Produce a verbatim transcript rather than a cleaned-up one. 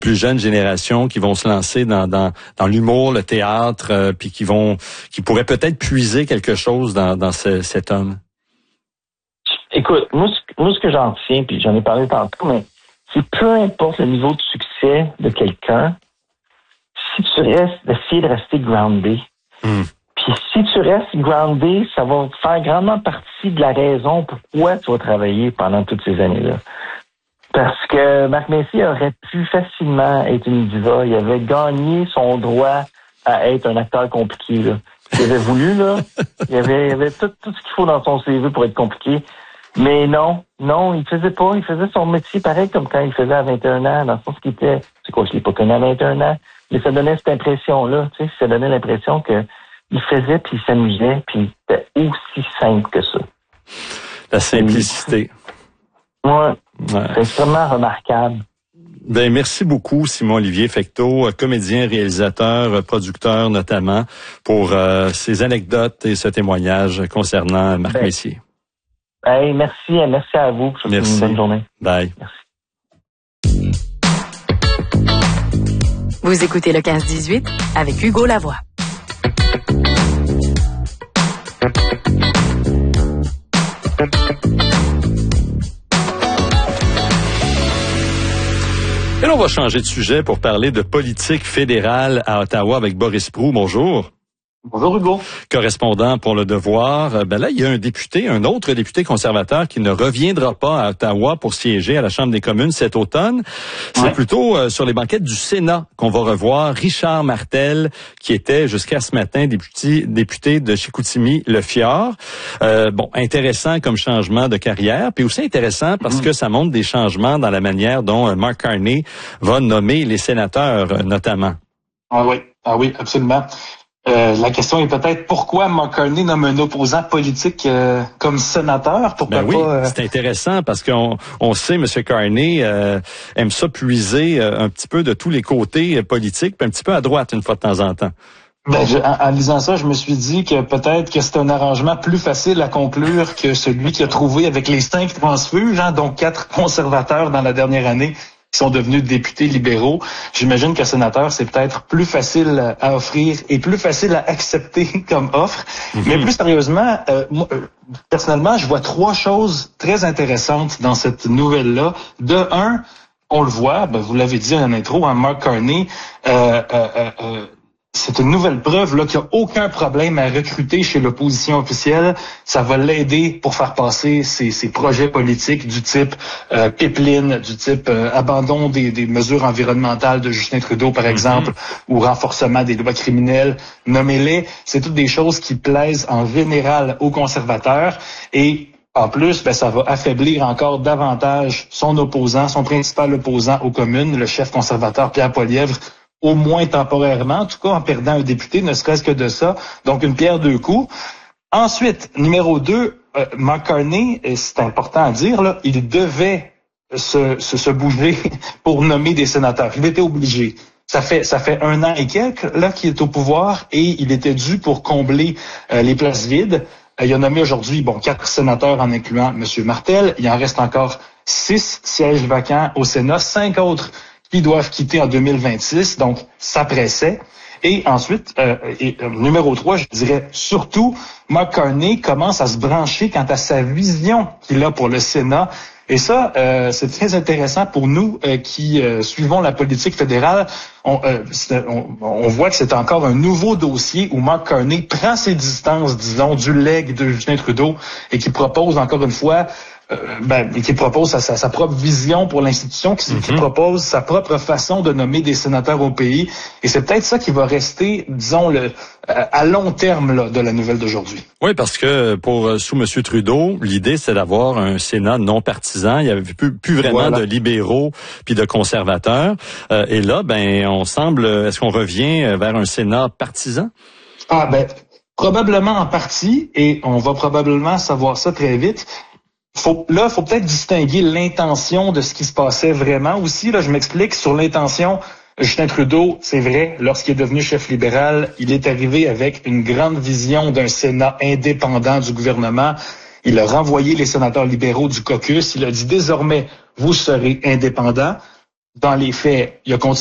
plus jeunes générations qui vont se lancer dans dans, dans l'humour, le théâtre, euh, puis qui vont qui pourraient peut-être puiser quelque chose dans dans ce, cet homme? Écoute, moi ce, moi, ce que j'en tiens, puis j'en ai parlé tantôt, mais c'est peu importe le niveau de succès de quelqu'un, si tu restes, d'essayer de rester groundé. Mm. Puis si tu restes groundé, ça va faire grandement partie de la raison pourquoi tu vas travailler pendant toutes ces années-là. Parce que Marc Messier aurait pu facilement être une diva. Il avait gagné son droit à être un acteur compliqué, là. Il avait voulu, là. Il avait, il avait tout, tout ce qu'il faut dans son C V pour être compliqué. Mais non, non, il faisait pas. Il faisait son métier pareil comme quand il faisait à vingt et un ans, dans le sens qu'il était, c'est quoi, je l'ai pas connu à vingt et un ans, mais ça donnait cette impression-là, tu sais, ça donnait l'impression que il faisait puis il s'amusait puis c'était aussi simple que ça. La simplicité. Ouais. ouais. C'est extrêmement remarquable. Ben, merci beaucoup, Simon-Olivier Fecteau, comédien, réalisateur, producteur notamment, pour euh, ces anecdotes et ce témoignage concernant Marc ben, Messier. Hey, merci, merci à vous. Je vous souhaite une bonne journée. Bye. Merci. Vous écoutez le quinze dix-huit avec Hugo Lavoie. Et là, on va changer de sujet pour parler de politique fédérale à Ottawa avec Boris Proulx. Bonjour. Bonjour Hugo. Correspondant pour Le Devoir. Ben là, il y a un député, un autre député conservateur qui ne reviendra pas à Ottawa pour siéger à la Chambre des communes cet automne. C'est ouais. plutôt euh, sur les banquettes du Sénat qu'on va revoir Richard Martel, qui était jusqu'à ce matin député, député de Chicoutimi-Le Fjord. Euh, bon, intéressant comme changement de carrière, puis aussi intéressant parce mmh. que ça montre des changements dans la manière dont euh, Mark Carney va nommer les sénateurs, euh, notamment. Ah oui, ah oui, absolument. Euh, la question est peut-être pourquoi Mark Carney nomme un opposant politique euh, comme sénateur? Pourquoi ben oui, pas? Euh... C'est intéressant parce qu'on on sait M. Carney euh, aime ça puiser euh, un petit peu de tous les côtés euh, politiques, puis un petit peu à droite une fois de temps en temps. Ben, je, en, en lisant ça, je me suis dit que peut-être que c'est un arrangement plus facile à conclure que celui qu'il a trouvé avec les cinq transfuges, hein, dont quatre conservateurs dans la dernière année, qui sont devenus députés libéraux. J'imagine qu'un sénateur, c'est peut-être plus facile à offrir et plus facile à accepter comme offre. Mm-hmm. Mais plus sérieusement, euh, moi, euh, personnellement, je vois trois choses très intéressantes dans cette nouvelle-là. De un, on le voit, ben, vous l'avez dit en intro, hein, Mark Carney, euh, euh, euh, c'est une nouvelle preuve là qu'il n'y a aucun problème à recruter chez l'opposition officielle. Ça va l'aider pour faire passer ses, ses projets politiques du type euh, pipeline, du type euh, abandon des, des mesures environnementales de Justin Trudeau, par exemple, mm-hmm. ou renforcement des lois criminelles. Nommez-les. C'est toutes des choses qui plaisent en général aux conservateurs. Et en plus, ben, ça va affaiblir encore davantage son opposant, son principal opposant aux communes, le chef conservateur Pierre Poilievre, au moins temporairement, en tout cas en perdant un député, ne serait-ce que de ça. Donc, une pierre deux coups. Ensuite, numéro deux, euh, Mark Carney, et c'est important à dire, là, il devait se, se, se bouger pour nommer des sénateurs. Il était obligé. Ça fait ça fait un an et quelques là qu'il est au pouvoir et il était dû pour combler euh, les places vides. Euh, il a nommé aujourd'hui bon quatre sénateurs en incluant M. Martel. Il en reste encore six sièges vacants au Sénat, cinq autres qui doivent quitter en deux mille vingt-six, donc ça pressait. Et ensuite, euh, et, euh, numéro trois, je dirais surtout, Mark Carney commence à se brancher quant à sa vision qu'il a pour le Sénat. Et ça, euh, c'est très intéressant pour nous euh, qui euh, suivons la politique fédérale. On, euh, on, on voit que c'est encore un nouveau dossier où Mark Carney prend ses distances, disons, du legs de Justin Trudeau et qui propose encore une fois Euh, ben, qui propose sa, sa, sa propre vision pour l'institution, qui, mm-hmm. qui propose sa propre façon de nommer des sénateurs au pays. Et c'est peut-être ça qui va rester, disons, le, à long terme là, de la nouvelle d'aujourd'hui. Oui, parce que pour sous M. Trudeau, l'idée, c'est d'avoir un Sénat non partisan. Il n'y avait plus, plus vraiment voilà. de libéraux puis de conservateurs. Euh, et là, ben, on semble, est-ce qu'on revient vers un Sénat partisan? Ah, ben, probablement en partie, et on va probablement savoir ça très vite. Faut, là, il faut peut-être distinguer l'intention de ce qui se passait vraiment aussi. Là, je m'explique sur l'intention. Justin Trudeau, c'est vrai, lorsqu'il est devenu chef libéral, il est arrivé avec une grande vision d'un Sénat indépendant du gouvernement. Il a renvoyé les sénateurs libéraux du caucus. Il a dit désormais, vous serez indépendants. dans les faits, il a continué